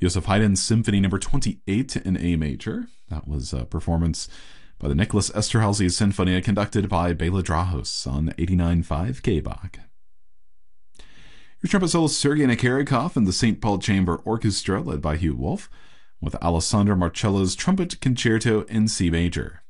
Joseph Haydn's Symphony Number 28 in A major. That was a performance by the Nicholas Esterhazy Sinfonia conducted by Bela Drahos on 89.5 K-Bach. Your trumpet soloist Sergei Nakarikov and the St. Paul Chamber Orchestra led by Hugh Wolf with Alessandro Marcello's Trumpet Concerto in C major.